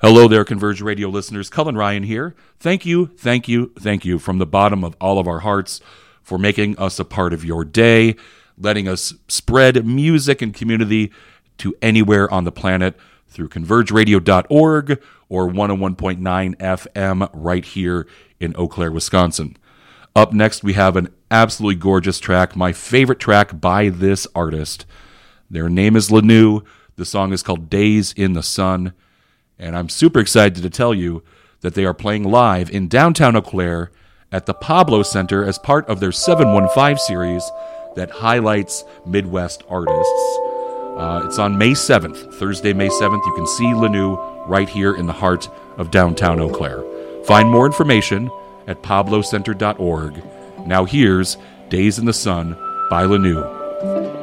Hello there, Converge Radio listeners. Cullen Ryan here. Thank you from the bottom of all of our hearts for making us a part of your day, letting us spread music and community to anywhere on the planet through convergeradio.org or 101.9 FM right here in Eau Claire, Wisconsin. Up next, we have an absolutely gorgeous track, my favorite track by this artist. Their name is Lanou. The song is called Days in the Sun. And I'm super excited to tell you that they are playing live in downtown Eau Claire at the Pablo Center as part of their 715 series that highlights Midwest artists. It's on May 7th, Thursday, May 7th. You can see Lanou right here in the heart of downtown Eau Claire. Find more information at pablocenter.org. Now here's Days in the Sun by Lanou.